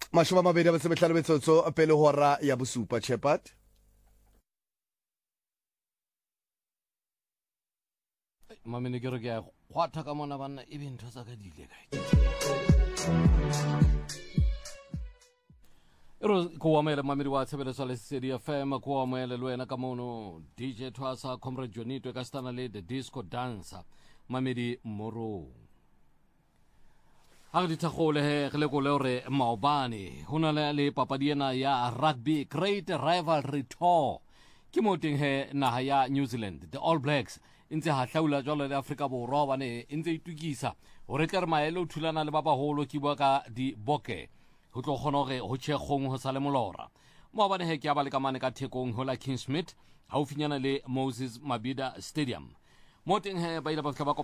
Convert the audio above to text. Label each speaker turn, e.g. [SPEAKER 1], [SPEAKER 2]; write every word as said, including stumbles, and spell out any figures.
[SPEAKER 1] mashome a mabedi a metso metsotso pele hora ya bosupa. Shepherd.
[SPEAKER 2] Mamene ke re ke a khwatha ka mona bana e be ntho tsa ka di ile kae. Ero ko wa mele mamedi wa tshebeletso le Lesedi F M ko wa mele le wena ka mono D J Twasa Comrade Jonito ka stana le the disco dancer mamedi moro. Ha di thagole he le go le re maobane hona le papadi ena ya rugby great rivalry tour ke mo teng he naha ya New Zealand the All Blacks intse ha hlaula jwalo le Afrika Borwa bane intse itukisa hore tla re maelo thulana le ba baholo ke bua ka di boke ho tlo kgona hore ho tshekgong ho sa le molora mo bane he ke a ba le kamane ka thekong hola King Smith haufinyana le Moses Mabhida Stadium mo teng he ba ile ba fika ba